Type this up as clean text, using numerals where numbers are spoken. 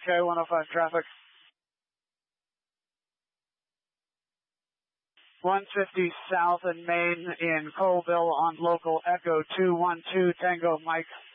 Sky 105 traffic. 150 South and Main in Colville on local Echo 212 Tango Mike.